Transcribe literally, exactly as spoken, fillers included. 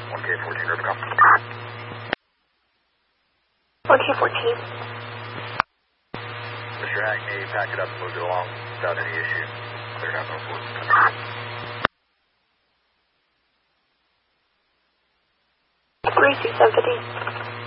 one K fourteen, Rubicon. one K fourteen. Mister Hackney, pack it up and move it along without any issue. Clear down no force. Greasy seventy.